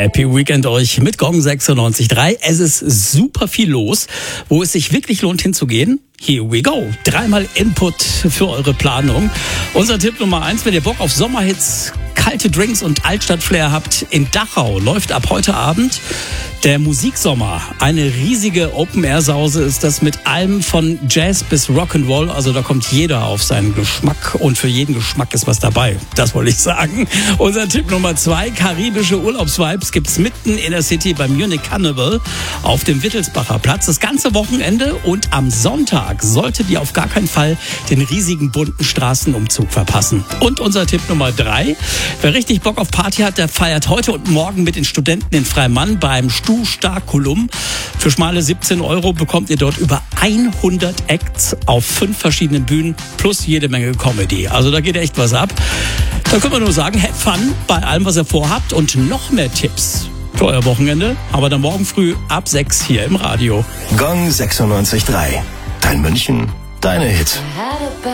Happy Weekend euch mit Gong 96.3. Es ist super viel los, wo es sich wirklich lohnt hinzugehen. Here we go. 3-mal Input für eure Planung. Unser Tipp Nummer 1, wenn ihr Bock auf Sommerhits, kalte Drinks und Altstadt-Flair habt, in Dachau läuft ab heute Abend der Musiksommer. Eine riesige Open-Air-Sause ist das mit allem von Jazz bis Rock'n'Roll. Also da kommt jeder auf seinen Geschmack und für jeden Geschmack ist was dabei. Das wollte ich sagen. Unser Tipp Nummer 2, karibische Urlaubsvibes gibt's mitten in der City beim Munich Carnival auf dem Wittelsbacher Platz. Das ganze Wochenende und am Sonntag solltet ihr auf gar keinen Fall den riesigen bunten Straßenumzug verpassen. Und unser Tipp Nummer 3, wer richtig Bock auf Party hat, der feiert heute und morgen mit den Studenten in Freimann beim Stu-Star-Kulum. Für schmale 17 € bekommt ihr dort über 100 Acts auf 5 verschiedenen Bühnen plus jede Menge Comedy. Also da geht echt was ab. Da können wir nur sagen, have fun bei allem, was ihr vorhabt und noch mehr Tipps für euer Wochenende. Aber dann morgen früh ab 6 hier im Radio. Gong 96.3. Dein München, deine Hits.